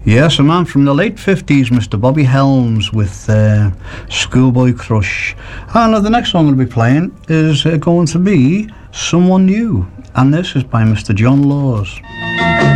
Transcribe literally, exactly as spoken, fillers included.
Yes, a man from the late fifties, Mister Bobby Helms, with uh, Schoolboy Crush. And uh, the next song I'm going to be playing is uh, going to be Someone New, and this is by Mister John Laws.